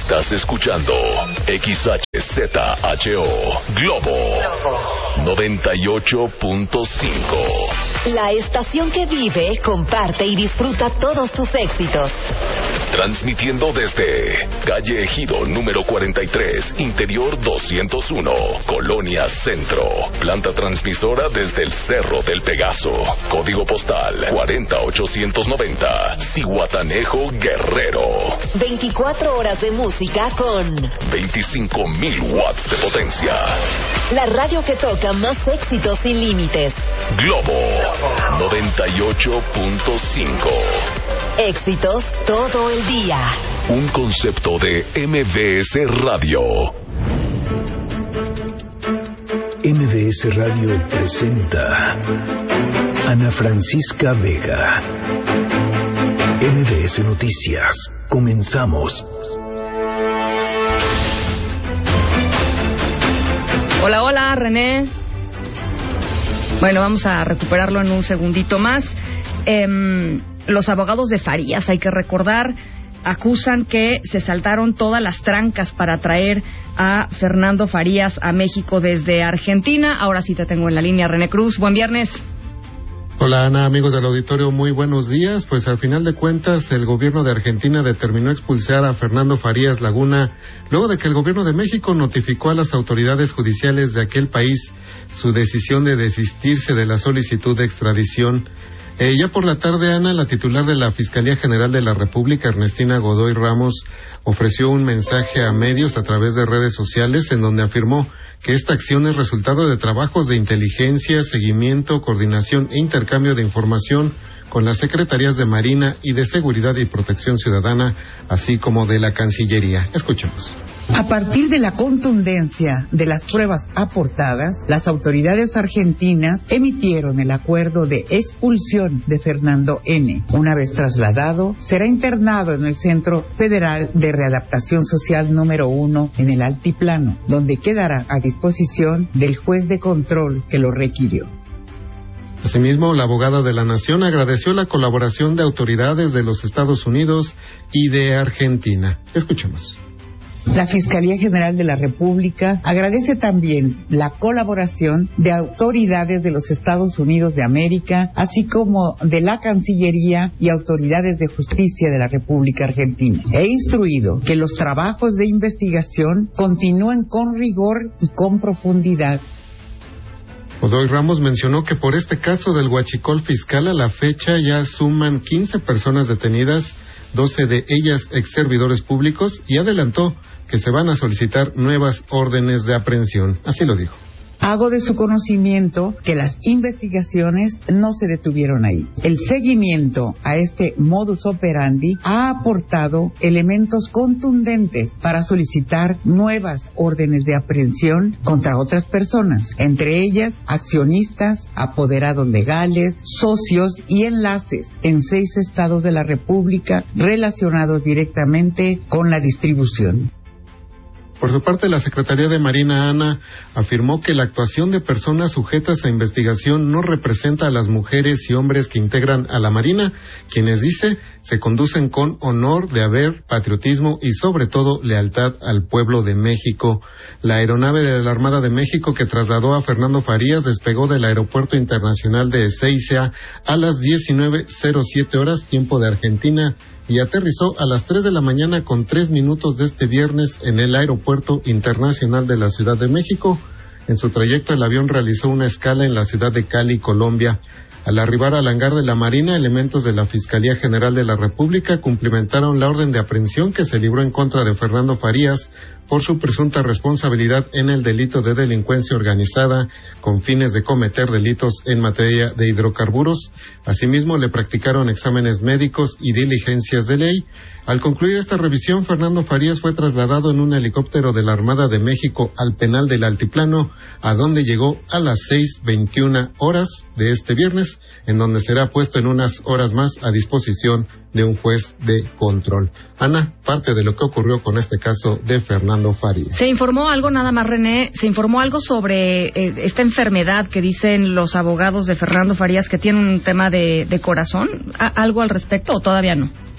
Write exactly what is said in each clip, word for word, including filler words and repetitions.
Estás escuchando X H Z H O Globo noventa y ocho punto cinco. La estación que vive, comparte y disfruta todos tus éxitos. Transmitiendo desde calle Ejido número cuarenta y tres, interior doscientos uno, Colonia Centro. Planta transmisora desde el Cerro del Pegaso. Código postal cuarenta mil ochocientos noventa, Zihuatanejo, Guerrero. veinticuatro horas de música con veinticinco mil watts de potencia. La radio que toca más éxitos sin límites. Globo noventa y ocho punto cinco. Éxitos todo el día. Un concepto de M V S Radio. M V S Radio presenta Ana Francisca Vega. M V S Noticias. Comenzamos. Hola, hola, René. Bueno, vamos a recuperarlo en un segundito más. Eh, los abogados de Farías, hay que recordar, acusan que se saltaron todas las trancas para traer a Fernando Farías a México desde Argentina. Ahora sí te tengo en la línea, René Cruz. Buen viernes. Hola Ana, amigos del auditorio, muy buenos días. Pues al final de cuentas el gobierno de Argentina determinó expulsar a Fernando Farías Laguna luego de que el gobierno de México notificó a las autoridades judiciales de aquel país su decisión de desistirse de la solicitud de extradición. Eh, ya por la tarde, Ana, la titular de la Fiscalía General de la República, Ernestina Godoy Ramos, ofreció un mensaje a medios a través de redes sociales en donde afirmó que esta acción es resultado de trabajos de inteligencia, seguimiento, coordinación e intercambio de información con las Secretarías de Marina y de Seguridad y Protección Ciudadana, así como de la Cancillería. Escuchemos. A partir de la contundencia de las pruebas aportadas, las autoridades argentinas emitieron el acuerdo de expulsión de Fernando N. Una vez trasladado, será internado en el Centro Federal de Readaptación Social número uno en el Altiplano, donde quedará a disposición del juez de control que lo requirió. Asimismo, la abogada de la Nación agradeció la colaboración de autoridades de los Estados Unidos y de Argentina. Escuchemos. La Fiscalía General de la República agradece también la colaboración de autoridades de los Estados Unidos de América, así como de la Cancillería y autoridades de justicia de la República Argentina. He instruido que los trabajos de investigación continúen con rigor y con profundidad. Godoy Ramos mencionó que por este caso del huachicol fiscal a la fecha ya suman quince personas detenidas, doce de ellas ex servidores públicos, y adelantó que se van a solicitar nuevas órdenes de aprehensión. Así lo dijo. Hago de su conocimiento que las investigaciones no se detuvieron ahí. El seguimiento a este modus operandi ha aportado elementos contundentes para solicitar nuevas órdenes de aprehensión contra otras personas, entre ellas accionistas, apoderados legales, socios y enlaces en seis estados de la República relacionados directamente con la distribución. Por su parte, la Secretaría de Marina, Ana, afirmó que la actuación de personas sujetas a investigación no representa a las mujeres y hombres que integran a la Marina, quienes, dice, se conducen con honor, deber, patriotismo y, sobre todo, lealtad al pueblo de México. La aeronave de la Armada de México que trasladó a Fernando Farías despegó del Aeropuerto Internacional de Ezeiza a las diecinueve cero siete horas, tiempo de Argentina, y aterrizó a las tres de la mañana con tres minutos de este viernes en el Aeropuerto Internacional de la Ciudad de México. En su trayecto, el avión realizó una escala en la ciudad de Cali, Colombia. Al arribar al hangar de la Marina, elementos de la Fiscalía General de la República cumplimentaron la orden de aprehensión que se libró en contra de Fernando Farías por su presunta responsabilidad en el delito de delincuencia organizada con fines de cometer delitos en materia de hidrocarburos. Asimismo, le practicaron exámenes médicos y diligencias de ley. Al concluir esta revisión, Fernando Farías fue trasladado en un helicóptero de la Armada de México al penal del Altiplano, a donde llegó a las seis veintiuna horas de este viernes, en donde será puesto en unas horas más a disposición de un juez de control. Ana, parte de lo que ocurrió con este caso de Fernando Farías. ¿Se informó algo, nada más, René? ¿Se informó algo sobre eh, esta enfermedad que dicen los abogados de Fernando Farías que tiene un tema de, de corazón? ¿A- ¿Algo al respecto o todavía no?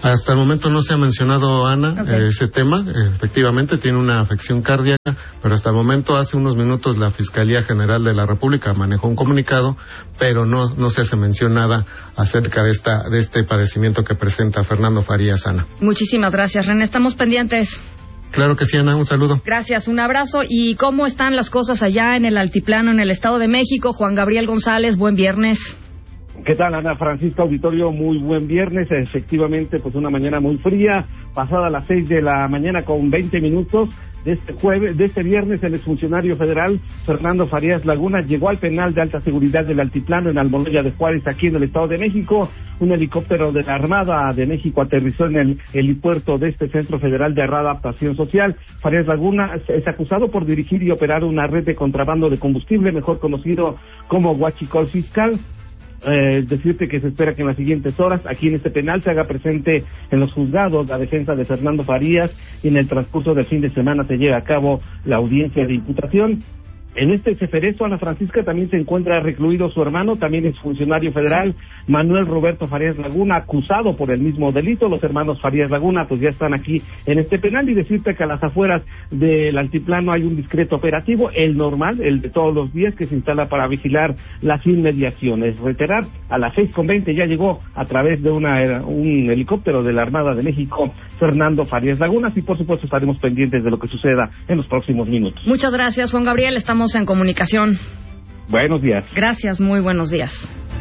Hasta el momento no se ha mencionado, Ana, okay. eh, ese tema. Efectivamente tiene una afección cardíaca, pero hasta el momento, hace unos minutos, la Fiscalía General de la República manejó un comunicado, pero no no se hace mención nada acerca de esta de este padecimiento que presenta Fernando Farías, Ana. Muchísimas gracias, René. Estamos pendientes. Claro que sí, Ana, un saludo. Gracias, un abrazo. ¿Y cómo están las cosas allá en el altiplano, en el Estado de México? Juan Gabriel González, buen viernes. ¿Qué tal, Ana Francisca Auditorio? Muy buen viernes. Efectivamente, pues una mañana muy fría, pasada las seis de la mañana con veinte minutos de este jueves, de este viernes, el exfuncionario federal Fernando Farías Laguna llegó al penal de alta seguridad del Altiplano en Almoloya de Juárez, aquí en el Estado de México. Un helicóptero de la Armada de México aterrizó en el helipuerto de este Centro Federal de Readaptación Social. Farías Laguna es acusado por dirigir y operar una red de contrabando de combustible, mejor conocido como huachicol fiscal. Eh, decirte que se espera que en las siguientes horas aquí en este penal se haga presente en los juzgados la defensa de Fernando Farías y en el transcurso del fin de semana se lleve a cabo la audiencia de imputación. En este ceferezo, Ana Francisca, también se encuentra recluido su hermano, también es funcionario federal, Manuel Roberto Farías Laguna, acusado por el mismo delito. Los hermanos Farías Laguna pues ya están aquí en este penal, y decirte que a las afueras del altiplano hay un discreto operativo, el normal, el de todos los días, que se instala para vigilar las inmediaciones. Reiterar, a las seis con veinte ya llegó a través de una un helicóptero de la Armada de México Fernando Farías Laguna, y por supuesto estaremos pendientes de lo que suceda en los próximos minutos. Muchas gracias, Juan Gabriel. Estamos en comunicación. Buenos días. Gracias, muy buenos días.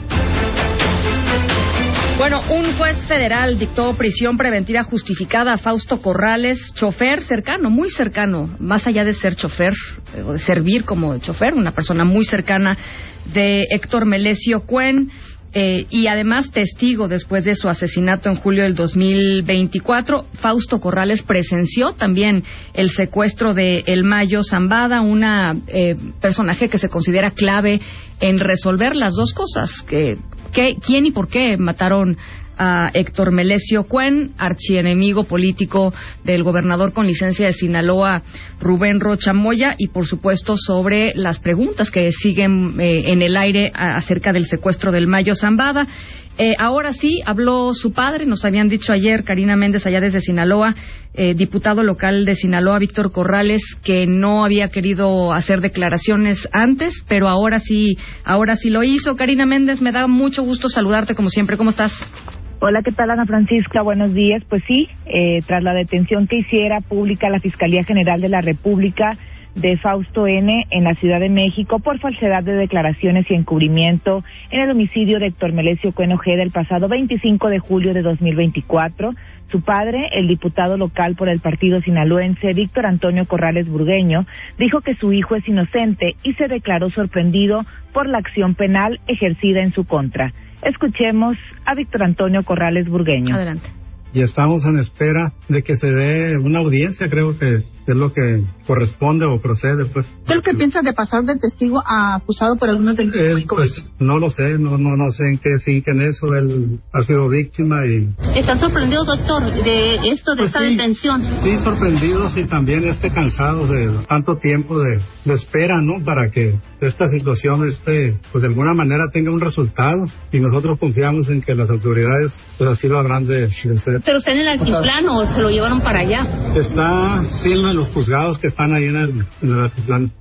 Bueno, un juez federal dictó prisión preventiva justificada a Fausto Corrales, chofer cercano, muy cercano, más allá de ser chofer, o de servir como chofer, una persona muy cercana de Héctor Melesio Cuen. Eh, y además testigo después de su asesinato en julio del dos mil veinticuatro. Fausto Corrales presenció también el secuestro de El Mayo Zambada, una eh, personaje que se considera clave en resolver las dos cosas, que, que quién y por qué mataron a Héctor Melesio Cuen, archienemigo político del gobernador con licencia de Sinaloa, Rubén Rocha Moya, y por supuesto sobre las preguntas que siguen eh, en el aire a, acerca del secuestro del Mayo Zambada. Eh, ahora sí, habló su padre, nos habían dicho ayer, Karina Méndez, allá desde Sinaloa, eh, diputado local de Sinaloa, Víctor Corrales, que no había querido hacer declaraciones antes, pero ahora sí, ahora sí lo hizo. Karina Méndez, me da mucho gusto saludarte como siempre, ¿cómo estás? Hola, ¿qué tal, Ana Francisca? Buenos días. Pues sí, eh, tras la detención que hiciera pública la Fiscalía General de la República de Fausto N. en la Ciudad de México por falsedad de declaraciones y encubrimiento en el homicidio de Héctor Melesio Cuen Ojeda el pasado veinticinco de julio de dos mil veinticuatro, su padre, el diputado local por el partido sinaloense Víctor Antonio Corrales Burgueño, dijo que su hijo es inocente y se declaró sorprendido por la acción penal ejercida en su contra. Escuchemos a Víctor Antonio Corrales Burgueño. Adelante. Y estamos en espera de que se dé una audiencia, creo que es lo que corresponde o procede, pues. ¿Qué es lo que piensas de pasar de testigo a acusado por algunos delitos? Eh, pues no lo sé, no no no sé en qué finquen eso, él ha sido víctima y... ¿Están sorprendidos, doctor, de esto, de pues esta sí, detención? Sí, sorprendidos y también este cansado de tanto tiempo de, de espera, ¿no? Para que esta situación, este, pues de alguna manera tenga un resultado, y nosotros confiamos en que las autoridades, pues así lo habrán de, de hacer. ¿Pero está en el altiplano o se lo llevaron para allá? Está, sí, en los juzgados que están ahí en el, en el altiplano.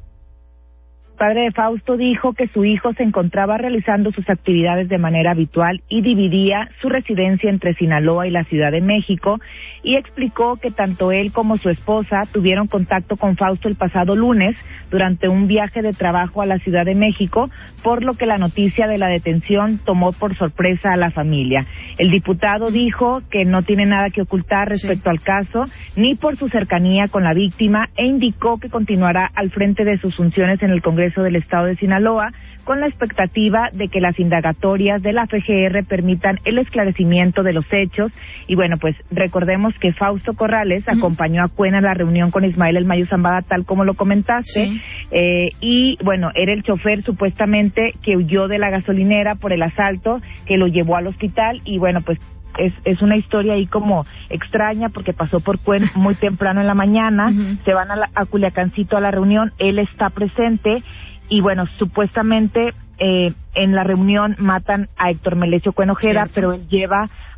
Padre de Fausto dijo que su hijo se encontraba realizando sus actividades de manera habitual y dividía su residencia entre Sinaloa y la Ciudad de México, y explicó que tanto él como su esposa tuvieron contacto con Fausto el pasado lunes durante un viaje de trabajo a la Ciudad de México, por lo que la noticia de la detención tomó por sorpresa a la familia. El diputado dijo que no tiene nada que ocultar respecto sí. al caso, ni por su cercanía con la víctima, e indicó que continuará al frente de sus funciones en el Congreso del Estado de Sinaloa, con la expectativa de que las indagatorias de la F G R permitan el esclarecimiento de los hechos. Y bueno, pues recordemos que Fausto Corrales uh-huh. acompañó a Cuen a la reunión con Ismael El Mayo Zambada, tal como lo comentaste, sí. eh, y bueno, era el chofer supuestamente que huyó de la gasolinera por el asalto que lo llevó al hospital. Y bueno, pues Es, es una historia ahí como extraña, porque pasó por Cuen muy temprano en la mañana, uh-huh. se van a, la, a Culiacancito a la reunión, él está presente, y bueno, supuestamente eh, en la reunión matan a Héctor Melesio Cuen Ojeda, pero él lleva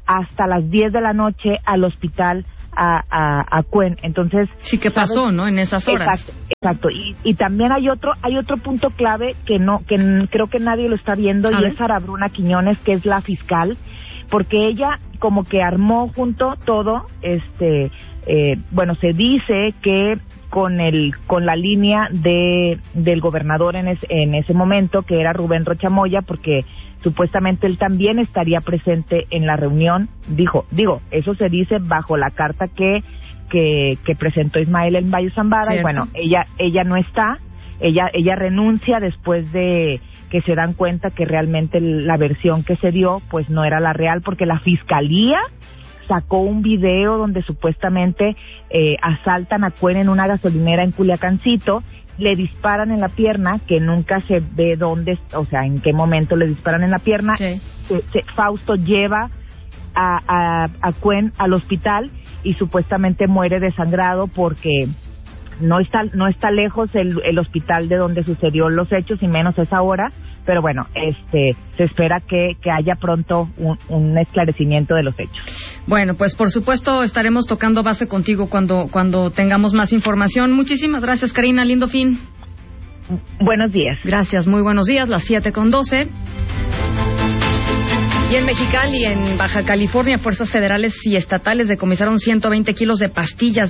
hasta las diez de la noche al hospital a, a, a Cuen. Entonces, sí, ¿qué pasó, ¿sabes? ¿No? En esas horas. Exacto, exacto. Y, y también hay otro, hay otro punto clave que no, que n- creo que nadie lo está viendo, a y ver. Es Sara Bruna Quiñones, que es la fiscal, porque ella como que armó junto todo, este, eh, bueno, se dice que con el, con la línea de, del gobernador en, es, en ese momento, que era Rubén Rocha Moya, porque supuestamente él también estaría presente en la reunión, dijo, digo, eso se dice bajo la carta que, que, que presentó Ismael en Bayo Zambada, ¿cierto? Y bueno, ella, ella no está, ella, ella renuncia después de que se dan cuenta que realmente la versión que se dio, pues no era la real, porque la fiscalía sacó un video donde supuestamente eh, asaltan a Cuen en una gasolinera en Culiacancito, le disparan en la pierna, que nunca se ve dónde, o sea, en qué momento le disparan en la pierna. Sí. Se, se, Fausto lleva a, a, a Cuen al hospital y supuestamente muere desangrado porque no está no está lejos el, el hospital de donde sucedió los hechos, y menos a esa hora. Pero bueno, este, se espera que, que haya pronto un, un esclarecimiento de los hechos. Bueno, pues por supuesto estaremos tocando base contigo cuando, cuando tengamos más información. Muchísimas gracias, Karina. Lindo fin. Buenos días. Gracias, muy buenos días. Las siete con doce. Y en Mexicali, en Baja California, fuerzas federales y estatales decomisaron ciento veinte kilos de pastillas